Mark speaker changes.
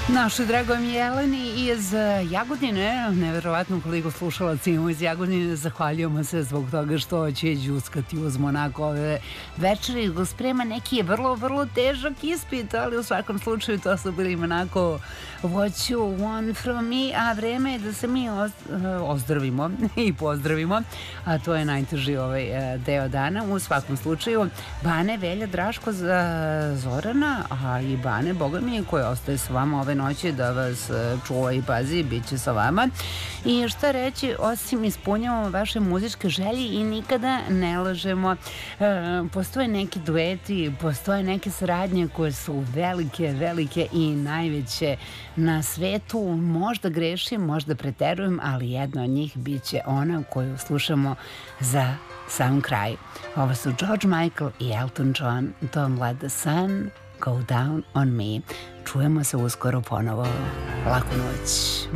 Speaker 1: Našoj dragoj Jeleni iz Jagodine, neverovatno koliko slušalaca imamo iz Jagodine, zahvaljujemo se zbog toga što će đuskati uz Monako ove večeri. Go sprema neki vrlo težak ispit, ali u svakom slučaju to su bili Monako What You Want From Me, a vreme je da se mi ozdravimo i pozdravimo, a to je najteži deo dana. U svakom slučaju, Bane, Velja, Draško, Zorana, a i Bane, boga mi je, koji ostaje s vama ove noći da vas čuva i pazi, bit će sa vama. I šta reći, osim ispunjavamo vaše muzičke želje i nikada ne lažemo. Postoje neki dueti, postoje neke saradnje koje su velike i najveće na svetu. Možda grešim, možda preterujem, ali jedna od njih bit će ona koju slušamo za sam kraj. Ovo su George Michael i Elton John, Don't Let the Sun Go Down on Me. Čujemo se uskoro ponovo. Laku noć.